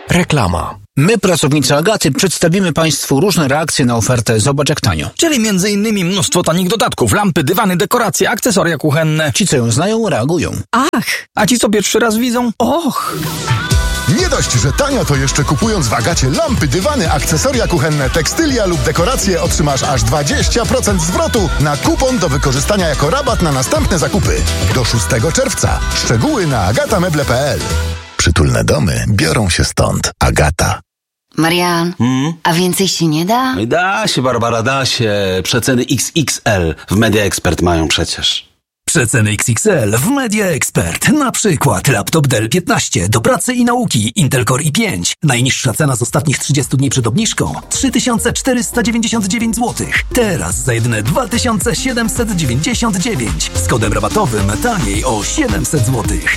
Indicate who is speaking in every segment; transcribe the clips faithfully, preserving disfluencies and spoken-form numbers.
Speaker 1: Reklama.
Speaker 2: My, pracownicy Agaty, przedstawimy Państwu różne reakcje na ofertę Zobacz jak tanio.
Speaker 3: Czyli między innymi mnóstwo tanich dodatków, lampy, dywany, dekoracje, akcesoria kuchenne.
Speaker 2: Ci, co ją znają, reagują.
Speaker 3: Ach! A ci, co pierwszy raz widzą? Och!
Speaker 4: Nie dość, że tanio, to jeszcze kupując w Agacie lampy, dywany, akcesoria kuchenne, tekstylia lub dekoracje otrzymasz aż dwadzieścia procent zwrotu na kupon do wykorzystania jako rabat na następne zakupy. Do szóstego czerwca. Szczegóły na agatameble kropka p l. Przytulne domy biorą się stąd. Agata.
Speaker 5: Marian, hmm? a więcej się nie da?
Speaker 6: Da się, Barbara, da się. Przeceny X X L w Media Expert mają przecież.
Speaker 7: Przeceny X X L w Media Expert. Na przykład laptop Dell piętnaście do pracy i nauki Intel Core i pięć. Najniższa cena z ostatnich trzydziestu dni przed obniżką trzy tysiące czterysta dziewięćdziesiąt dziewięć złotych. Teraz za jedyne dwa tysiące siedemset dziewięćdziesiąt dziewięć. Z kodem rabatowym taniej o siedemset złotych.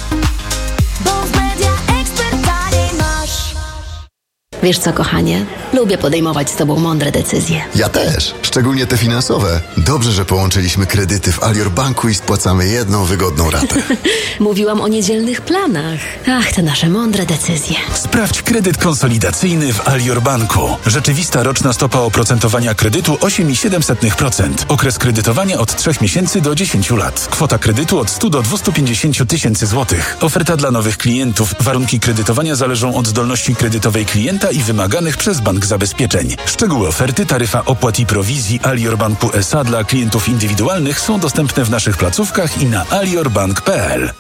Speaker 8: Wiesz co, kochanie? Lubię podejmować z tobą mądre decyzje.
Speaker 9: Ja też, szczególnie te finansowe. Dobrze, że połączyliśmy kredyty w Alior Banku i spłacamy jedną wygodną ratę.
Speaker 8: Mówiłam o niedzielnych planach. Ach, te nasze mądre decyzje.
Speaker 10: Sprawdź kredyt konsolidacyjny w Alior Banku. Rzeczywista roczna stopa oprocentowania kredytu osiem przecinek siedem procent. Okres kredytowania od trzech miesięcy do dziesięciu lat. Kwota kredytu od stu do dwustu pięćdziesięciu tysięcy złotych. Oferta dla nowych klientów. Warunki kredytowania zależą od zdolności kredytowej klienta i wymaganych przez bank zabezpieczeń. Szczegóły oferty, taryfa opłat i prowizji Alior Banku S A dla klientów indywidualnych są dostępne w naszych placówkach i na aliorbank kropka p l.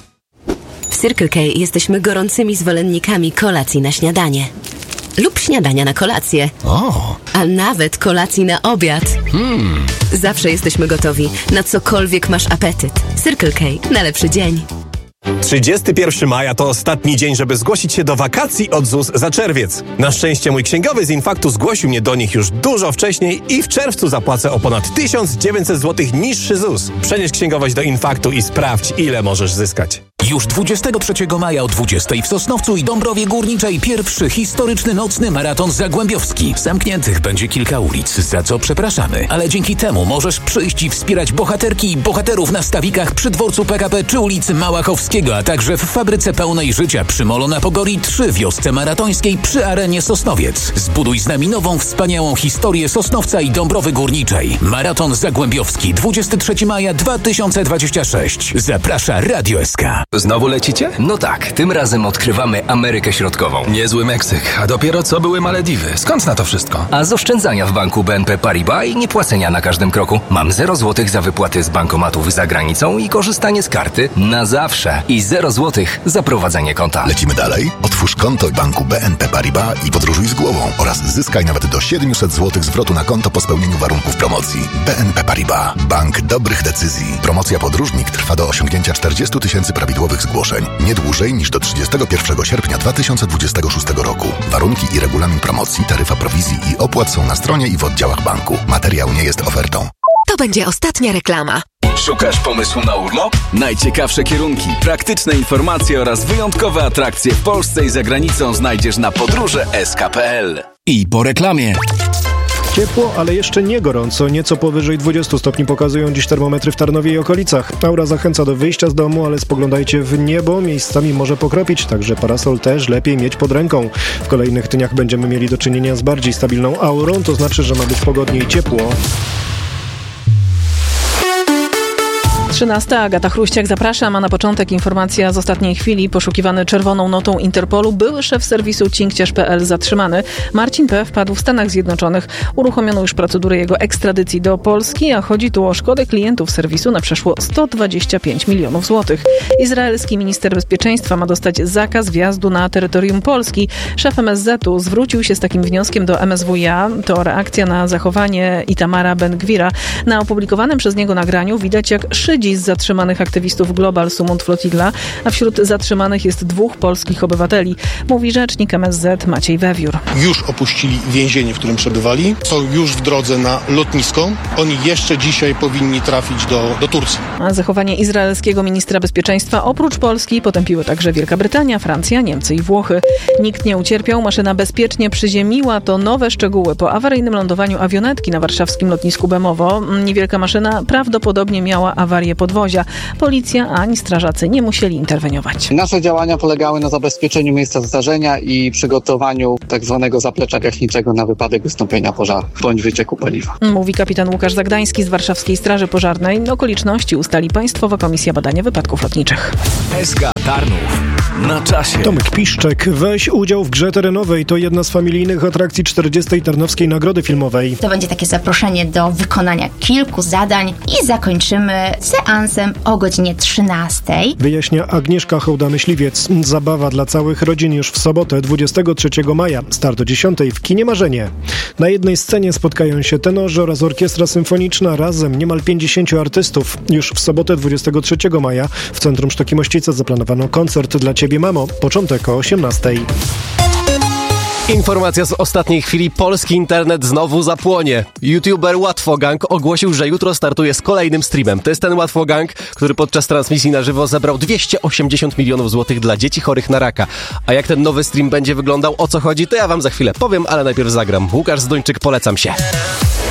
Speaker 8: W Circle K jesteśmy gorącymi zwolennikami kolacji na śniadanie. Lub śniadania na kolację.
Speaker 1: O!
Speaker 8: A nawet kolacji na obiad.
Speaker 1: Hmm.
Speaker 8: Zawsze jesteśmy gotowi na cokolwiek masz apetyt. Circle K. Na lepszy dzień.
Speaker 11: trzydziestego pierwszego maja to ostatni dzień, żeby zgłosić się do wakacji od Z U S za czerwiec. Na szczęście mój księgowy z Infaktu zgłosił mnie do nich już dużo wcześniej i w czerwcu zapłacę o ponad tysiąc dziewięćset złotych niższy Z U S. Przenieś księgowość do Infaktu i sprawdź, ile możesz zyskać.
Speaker 12: Już dwudziestego trzeciego maja o dwudziestej w Sosnowcu i Dąbrowie Górniczej pierwszy historyczny nocny maraton zagłębiowski. Zamkniętych będzie kilka ulic, za co przepraszamy, ale dzięki temu możesz przyjść i wspierać bohaterki i bohaterów na stawikach przy dworcu P K P czy ulicy Małachowskiego, a także w fabryce pełnej życia przy Molo na Pogori, trzy wiosce maratońskiej przy arenie Sosnowiec. Zbuduj z nami nową, wspaniałą historię Sosnowca i Dąbrowy Górniczej. Maraton zagłębiowski dwudziestego trzeciego maja dwa tysiące dwudziesty szósty. Zaprasza Radio S K.
Speaker 13: Znowu lecicie? No tak, tym razem odkrywamy Amerykę Środkową.
Speaker 14: Niezły Meksyk, a dopiero co były Malediwy. Skąd na to wszystko?
Speaker 13: A z oszczędzania w banku B N P Paribas i niepłacenia na każdym kroku. Mam zero złotych za wypłaty z bankomatów za granicą i korzystanie z karty na zawsze. I zero złotych za prowadzenie konta.
Speaker 4: Lecimy dalej? Otwórz konto w banku B N P Paribas i podróżuj z głową oraz zyskaj nawet do siedemset złotych zwrotu na konto po spełnieniu warunków promocji. B N P Paribas. Bank dobrych decyzji. Promocja podróżnik trwa do osiągnięcia czterdziestu tysięcy prawidłowych zgłoszeń. Nie dłużej niż do trzydziestego pierwszego sierpnia dwa tysiące dwudziestego szóstego roku. Warunki i regulamin promocji, taryfa prowizji i opłat są na stronie i w oddziałach banku. Materiał nie jest ofertą.
Speaker 15: To będzie ostatnia reklama.
Speaker 14: Szukasz pomysłu na urlop? Najciekawsze kierunki, praktyczne informacje oraz wyjątkowe atrakcje w Polsce i za granicą znajdziesz na podróże kropka s k kropka p l.
Speaker 1: I po reklamie.
Speaker 16: Ciepło, ale jeszcze nie gorąco. Nieco powyżej dwudziestu stopni pokazują dziś termometry w Tarnowie i okolicach. Aura zachęca do wyjścia z domu, ale spoglądajcie w niebo. Miejscami może pokropić, także parasol też lepiej mieć pod ręką. W kolejnych dniach będziemy mieli do czynienia z bardziej stabilną aurą, to znaczy, że ma być pogodniej i ciepło.
Speaker 17: trzynasta. Agata Chruściak, zapraszam, a na początek informacja z ostatniej chwili. Poszukiwany czerwoną notą Interpolu były szef serwisu cinkcierz kropka p l zatrzymany. Marcin P. wpadł w Stanach Zjednoczonych. Uruchomiono już procedurę jego ekstradycji do Polski, a chodzi tu o szkodę klientów serwisu na przeszło sto dwadzieścia pięć milionów złotych. Izraelski minister bezpieczeństwa ma dostać zakaz wjazdu na terytorium Polski. Szef M S Z u zwrócił się z takim wnioskiem do M S W iA. To reakcja na zachowanie Itamara Ben-Gwira. Na opublikowanym przez niego nagraniu widać, jak szydzi z zatrzymanych aktywistów Global Sumont Flotilla, a wśród zatrzymanych jest dwóch polskich obywateli, mówi rzecznik M S Z Maciej Wewiór.
Speaker 18: Już opuścili więzienie, w którym przebywali, są już w drodze na lotnisko. Oni jeszcze dzisiaj powinni trafić do, do Turcji.
Speaker 17: A zachowanie izraelskiego ministra bezpieczeństwa oprócz Polski potępiły także Wielka Brytania, Francja, Niemcy i Włochy. Nikt nie ucierpiał, maszyna bezpiecznie przyziemiła. To nowe szczegóły po awaryjnym lądowaniu awionetki na warszawskim lotnisku Bemowo. Niewielka maszyna prawdopodobnie miała awarię połowie podwozia. Policja ani strażacy nie musieli interweniować.
Speaker 1: Nasze działania polegały na zabezpieczeniu miejsca zdarzenia i przygotowaniu tak zwanego zaplecza gaśniczego na wypadek wystąpienia pożaru bądź wycieku paliwa.
Speaker 17: Mówi kapitan Łukasz Zagdański z Warszawskiej Straży Pożarnej. Okoliczności ustali Państwowa Komisja Badania Wypadków Lotniczych.
Speaker 14: S K Tarnów. Na czasie.
Speaker 16: Tomek Piszczek. Weź udział w grze terenowej. To jedna z familijnych atrakcji czterdziestej Tarnowskiej Nagrody Filmowej.
Speaker 19: To będzie takie zaproszenie do wykonania kilku zadań i zakończymy seansem o godzinie trzynastej.
Speaker 16: Wyjaśnia Agnieszka Hołda-Myśliwiec. Zabawa dla całych rodzin już w sobotę dwudziestego trzeciego maja. Start o dziesiątej w kinie Marzenie. Na jednej scenie spotkają się tenorzy oraz orkiestra symfoniczna. Razem niemal pięćdziesięciu artystów. Już w sobotę dwudziestego trzeciego maja w Centrum Sztuki Mościce zaplanowano koncert dla Ciebie, mamo. Początek o osiemnastej.
Speaker 20: Informacja z ostatniej chwili. Polski internet znowu zapłonie. YouTuber Łatwogang ogłosił, że jutro startuje z kolejnym streamem. To jest ten Łatwogang, który podczas transmisji na żywo zebrał dwieście osiemdziesiąt milionów złotych dla dzieci chorych na raka. A jak ten nowy stream będzie wyglądał, o co chodzi, to ja wam za chwilę powiem, ale najpierw zagram. Łukasz Zduńczyk, polecam się.